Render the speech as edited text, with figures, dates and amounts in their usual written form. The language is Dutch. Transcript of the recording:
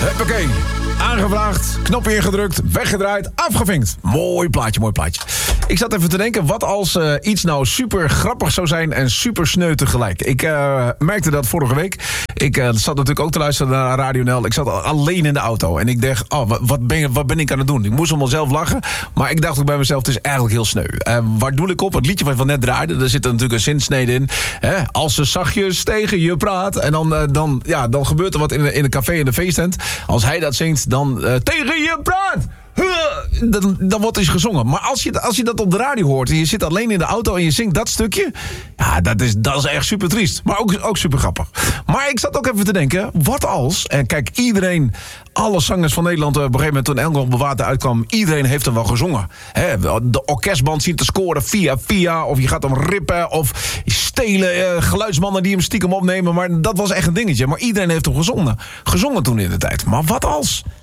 Huppakee. Aangevraagd, knop ingedrukt, weggedraaid, afgevinkt. Mooi plaatje, mooi plaatje. Ik zat even te denken, wat als iets nou super grappig zou zijn en super sneu tegelijk. Ik merkte dat vorige week. Ik zat natuurlijk ook te luisteren naar Radio NL. Ik zat alleen in de auto en ik dacht, wat ben ik aan het doen? Ik moest allemaal zelf lachen, maar ik dacht ook bij mezelf, het is eigenlijk heel sneu. Waar doe ik op? Het liedje wat we net draaiden, daar zit er natuurlijk een zinsnede in. Hè? Als ze zachtjes tegen je praat en dan gebeurt er wat in een café in de feesttent. Als hij dat zingt, dan tegen je praat! Dan wordt iets gezongen. Maar als je dat op de radio hoort en je zit alleen in de auto en je zingt dat stukje, ja, dat is echt super triest. Maar ook super grappig. Maar ik zat ook even te denken, wat als, en kijk, alle zangers van Nederland, op een gegeven moment toen Elgon Bewaarde uitkwam, iedereen heeft er wel gezongen. Hè, de orkestband zien te scoren via, of je gaat hem rippen, of stelen geluidsmannen die hem stiekem opnemen. Maar dat was echt een dingetje. Maar iedereen heeft hem gezongen toen in de tijd. Maar wat als?